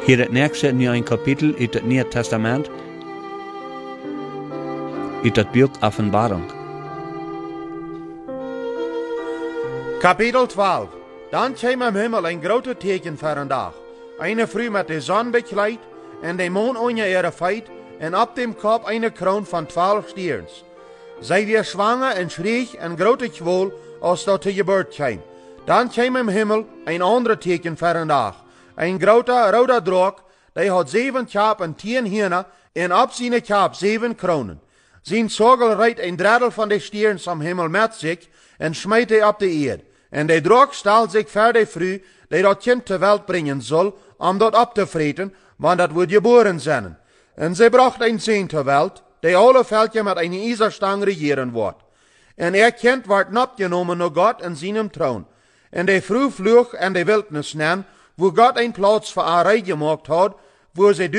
Hier het nächste nu een kapitel uit het Nieuwe Testament, uit het boek Offenbarung. Kapitel 12. Dan kwam am Himmel een grote teken voor een dag. Eine Früh met de zon bekleid en de maan onder ihre feit en op dem kop eine kroon van 12 stierns. Zij weer zwanger en schreeg en grote kwol als dat te geboorte kwam. Dan kwam am Himmel een andere teken voor een dag. Een grote rode draak, die had 7 kap en 10 hierne en op zijn kap 7 kronen. Zijn zorgel rijdt een drittel van de stierns am Himmel met zich en smijt die op de eerd. En de draak stelt zich voor de vrouw die dat kind ter welt brengen zal, om dat op te vreten, want dat wordt geboren zijn. En zij bracht een zoon ter welt, die alle veldje met een ijzerstang regeren wordt. En kind wordt opgenomen door God in zijn troon. En de vrouw vloog in de wildnis neer, wo God een plaats voor haar rij gemaakt had, wo zij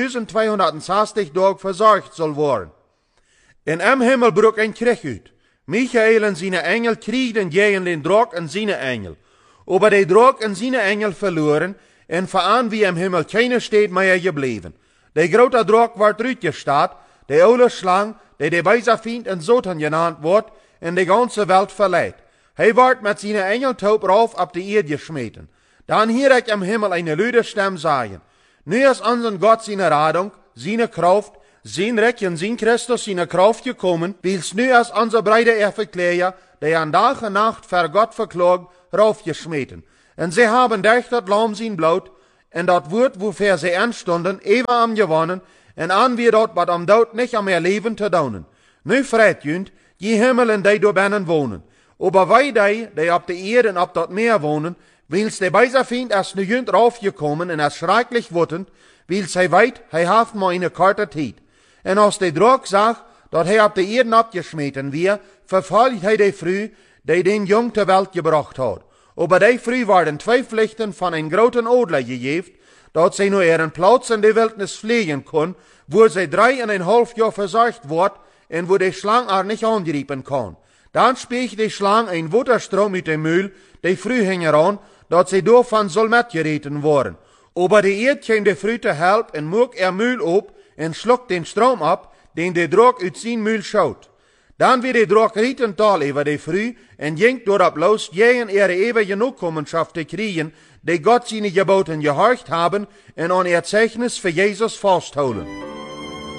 1260 dagen verzorgd zal worden. En am Himmel brak een krieg uit. Michael en zijn engel kriegden tegen den draak en zijn engel. Aber de draak en zijn engel verloren, en vooraan wie am Himmel keine steed meer gebleven. De grote draak wordt uitgestaat, de oude slang, die de wijze vriend en Satan genannt wordt, en de ganze welt verleidt. Hij wordt met zijn engeltaup rauf op de eerd geschmeten. Dan hier ik am Himmel eine luide stem sagen. Nu is unseren Gott seine Radung, seine Kraft, zijn Recht en zijn Christus seine Kraft gekommen, wils nu als unser breide verkleer, die an Tag en Nacht ver Gott verklagt, raufgeschmeten. En sie haben durch dat Lamm zijn bloed, en dat woord wofür sie anstonden, even am gewonnen, en an wie dat wat am dood nicht am meer leven te daunen. Nu vreit junt, die Himmel en die door binnen wonen. Aber wij die op de eerd en op dat meer wonen, wils de Beiserfiend als nu junt raufgekommen en als schrecklich wottend, wils hij weet, hij haft maar eine korte tijd. En als de draak zag, dat hij op de eerd abgeschmeten weer, vervolgt hij de vrouw, die den jong ter welt gebracht had. Aber die vrouw worden 2 Pflichten van een groten Adler gegeven, dat zij nu ihren plaats in de wildnis pflegen kon, wo zij 3,5 jaar verzorgd wordt, en wo de slang haar niet angrijpen kan. Dan speegt de slang een waterstroom uit de muil, de vrouw hing eraan, dat zij daarvan zal metgereten worden. Aber de eerd kwam de vrouw te help en moek muil op, en slokt den stroom op, den de draak uit zijn muil schoot. Dan weer de draak rieten tal over de vrouw, en jinkt doorop los, jegen ihre eeuwige Nachkommenschaft te kriegen, die Gott seine geboten gehorcht haben, en aan ihr Zeichnis für Jesus vasthouden.